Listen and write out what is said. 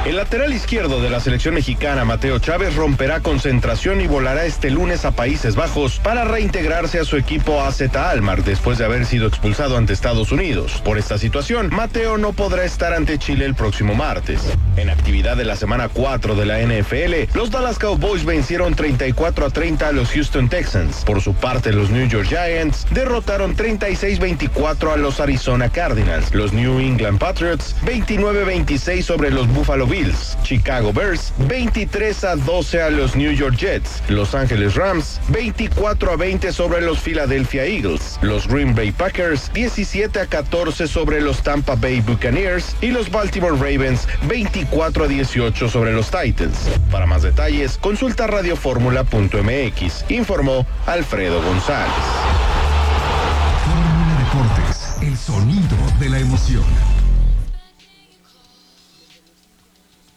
El lateral izquierdo de la selección mexicana, Mateo Chávez, romperá concentración y volará este lunes a Países Bajos para reintegrarse a su equipo AZ Alkmaar después de haber sido expulsado ante Estados Unidos. Por esta situación, Mateo no podrá estar ante Chile el próximo martes. En actividad de la semana 4 de la NFL, los Dallas Cowboys vencieron 34-30 a los Houston Texans. Por su parte, los New York Giants derrotaron 36-24 a los Arizona Cardinals. Los New England Patriots 29-26 sobre los Buffalo Bills. Chicago Bears 23-12 a los New York Jets. Los Angeles Rams 24-20 sobre los Philadelphia Eagles. Los Green Bay Packers 17-14 sobre los Tampa Bay Buccaneers y los Baltimore Ravens 24-18 sobre los Titans. Para más detalles, consulta radioformula.mx. Informó Alfredo González. Fórmula Deportes, el sonido de la emoción.